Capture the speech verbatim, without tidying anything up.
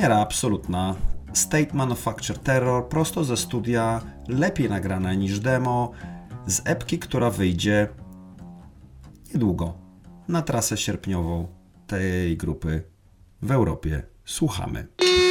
Premiera absolutna. State Manufacture Terror, prosto ze studia, lepiej nagrane niż demo, z epki, która wyjdzie niedługo na trasę sierpniową tej grupy w Europie. Słuchamy.